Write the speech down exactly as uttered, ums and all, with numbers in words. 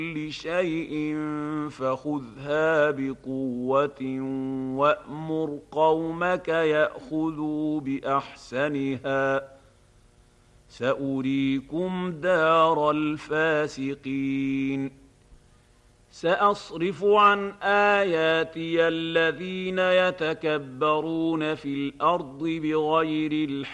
كل شيء فخذها بقوة وأمر قومك يأخذوا بأحسنها سأريكم دار الفاسقين سأصرف عن آياتي الذين يتكبرون في الأرض بغير الحق